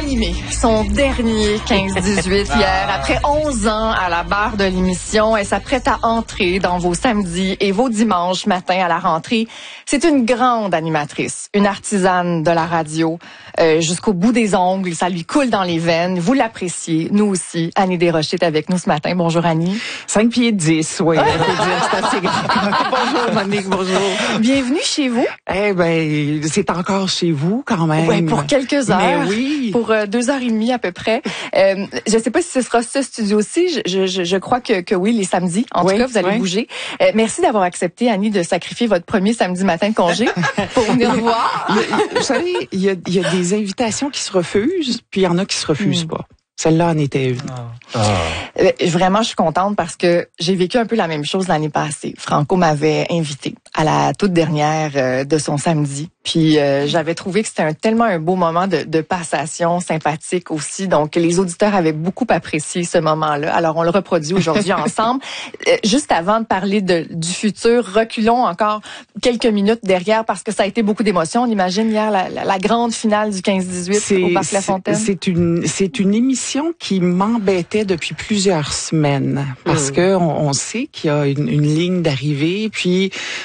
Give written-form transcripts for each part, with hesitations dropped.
animé son dernier 15-18 hier. Après 11 ans à la barre de l'émission, elle s'apprête à entrer dans vos samedis et vos dimanches matins à la rentrée. C'est une grande animatrice, une artisane de la radio jusqu'au bout des ongles. Ça lui coule dans les veines. Vous l'appréciez, nous aussi. Annie Desrochers est avec nous ce matin. Bonjour Annie. 5 pieds 10, oui. On peut dire, c'est assez grand. Bonjour Monique, bonjour. Bienvenue chez vous. Eh ben, c'est encore chez vous quand même. Oui, pour quelques heures. Mais oui. Pour 2h30 à peu près. Je sais pas si ce sera ce studio-ci. Je crois que oui, les samedis. En tout cas, vous allez bouger. Merci d'avoir accepté, Annie, de sacrifier votre premier samedi matin de congé pour venir nous voir. Vous savez, il y a des invitations qui se refusent, puis il y en a qui se refusent pas. Celle-là en était une. Vraiment, je suis contente parce que j'ai vécu un peu la même chose l'année passée. Franco m'avait invitée à la toute dernière de son samedi. Puis j'avais trouvé que c'était tellement un beau moment de passation sympathique aussi. Donc, les auditeurs avaient beaucoup apprécié ce moment-là. Alors, on le reproduit aujourd'hui ensemble. Juste avant de parler du futur, reculons encore quelques minutes derrière parce que ça a été beaucoup d'émotions. On imagine hier la grande finale du 15-18 au Parc La Fontaine. C'est une émission qui m'embêtait depuis plusieurs semaines parce que on sait qu'il y a une ligne d'arrivée, puis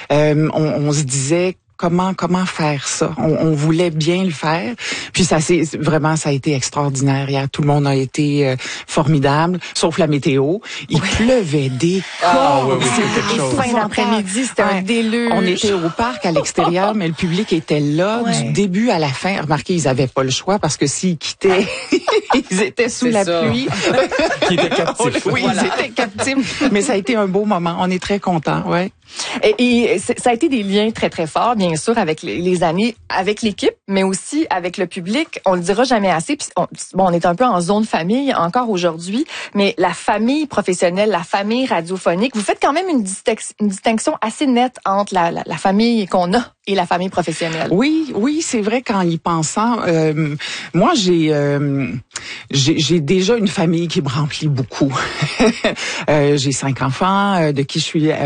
on se disait comment faire ça. On voulait bien le faire. Puis ça a été extraordinaire. Hier, tout le monde a été formidable, sauf la météo. Il pleuvait des cordes. Fin d'après-midi, c'était un déluge. On était au parc à l'extérieur, mais le public était là du début à la fin. Remarquez, ils avaient pas le choix parce que s'ils quittaient, ils étaient sous la pluie. Qui étaient captifs. Oui, ils étaient captifs. Mais ça a été un beau moment. On est très contents, ouais. Et ça a été des liens très, très forts, bien sûr, avec les années, avec l'équipe, mais aussi avec le public. On le dira jamais assez. Puis on est un peu en zone famille encore aujourd'hui, mais la famille professionnelle, la famille radiophonique, vous faites quand même une distinction assez nette entre la famille qu'on a et la famille professionnelle. Oui, c'est vrai qu'en y pensant, moi j'ai déjà une famille qui me remplit beaucoup. J'ai 5 enfants de qui je suis